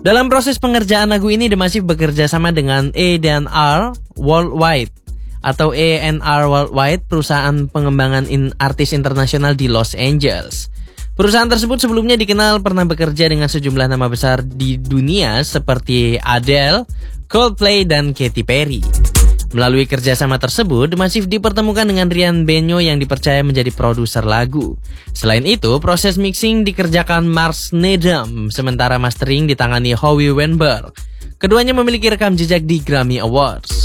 Dalam proses pengerjaan lagu ini, The Massive bekerja sama dengan A&R Worldwide atau A&R Worldwide, perusahaan pengembangan artis internasional di Los Angeles. Perusahaan tersebut sebelumnya dikenal pernah bekerja dengan sejumlah nama besar di dunia seperti Adele, Coldplay, dan Katy Perry. Melalui kerjasama tersebut, The Massive dipertemukan dengan Rian Benyo yang dipercaya menjadi produser lagu. Selain itu, proses mixing dikerjakan Mars Nedam, sementara mastering ditangani Howie Weinberg. Keduanya memiliki rekam jejak di Grammy Awards.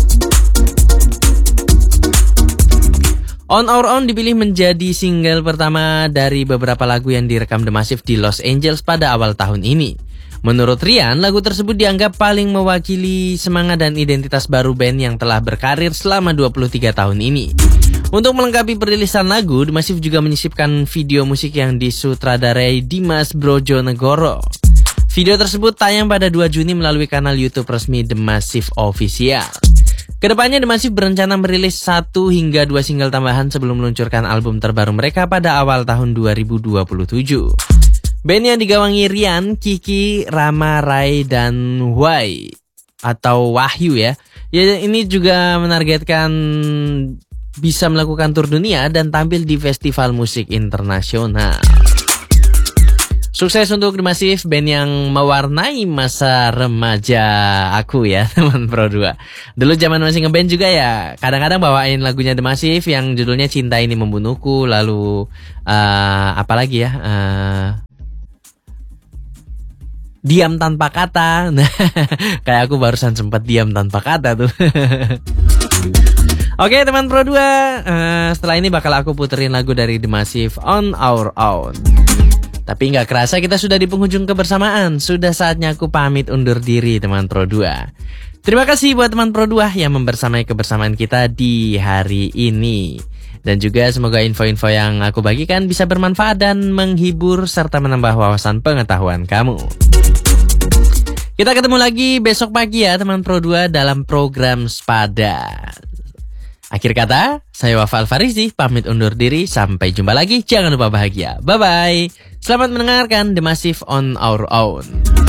On Our Own dipilih menjadi single pertama dari beberapa lagu yang direkam The Massive di Los Angeles pada awal tahun ini. Menurut Rian, lagu tersebut dianggap paling mewakili semangat dan identitas baru band yang telah berkarir selama 23 tahun ini. Untuk melengkapi perilisan lagu, The Massive juga menyisipkan video musik yang disutradarai Dimas Brojonegoro. Video tersebut tayang pada 2 Juni melalui kanal YouTube resmi The Massive Official. Kedepannya The Massive berencana merilis 1 hingga 2 single tambahan sebelum meluncurkan album terbaru mereka pada awal tahun 2027. Band yang digawangi Rian, Kiki, Rama, Rai, dan Wai atau Wahyu ya. Ini juga menargetkan bisa melakukan tur dunia dan tampil di festival musik internasional. Sukses untuk The Massive, band yang mewarnai masa remaja aku ya, teman Pro 2. Dulu zaman masih ngeband juga ya, kadang-kadang bawain lagunya The Massive yang judulnya Cinta Ini Membunuhku, lalu apa lagi ya? Diam Tanpa Kata. Nah, kayak aku barusan sempat diam tanpa kata tuh. Oke teman Pro 2, setelah ini bakal aku puterin lagu dari The Massive, On Our Own. Tapi nggak kerasa kita sudah di penghujung kebersamaan. Sudah saatnya aku pamit undur diri teman Pro 2. Terima kasih buat teman Pro 2 yang membersamai kebersamaan kita di hari ini. Dan juga semoga info-info yang aku bagikan bisa bermanfaat dan menghibur serta menambah wawasan pengetahuan kamu. Kita ketemu lagi besok pagi ya teman Pro 2 dalam program Sepada. Akhir kata, saya Wafa Alfarizi pamit undur diri. Sampai jumpa lagi. Jangan lupa bahagia. Bye-bye. Selamat mendengarkan The Massive On Our Own.